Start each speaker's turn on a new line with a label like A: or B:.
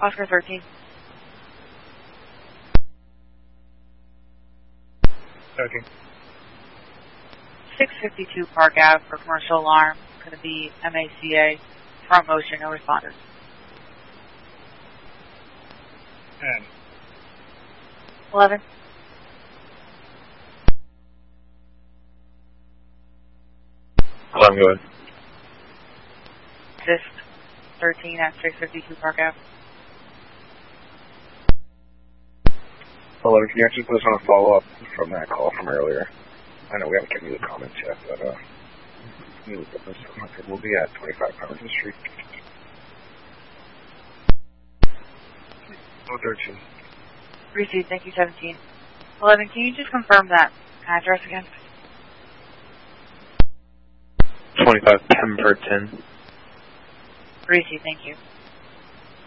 A: Oscar 13.
B: 13.
A: 652 Park Ave for commercial alarm. Going to be MACA. Front motion, no responders.
B: 10.
A: 11.
C: 11, go ahead.
A: Assist 13 at 652 Park Ave.
B: 11, can you actually put us on a follow-up from that call from earlier? I know we haven't given you the comments yet, but we'll be at 25 Pemberton Street. 13.
A: Received, thank you, 17. 11, can you just confirm that address again?
C: 25 Pemberton.
A: Received, thank you.